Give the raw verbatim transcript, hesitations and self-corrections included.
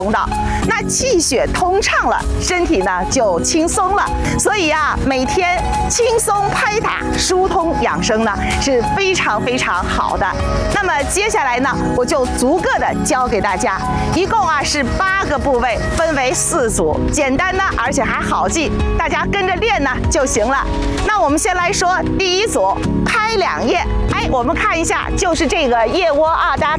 通道，那气血通畅了，身体呢就轻松了。所以啊，每天轻松拍打、疏通养生呢是非常非常好的。那么接下来呢，我就逐个的教给大家，一共啊是八个部位，分为四组，简单呢，而且还好记，大家跟着练呢就行了。那我们先来说第一组，拍两腋。哎，我们看一下，就是这个腋窝啊，大家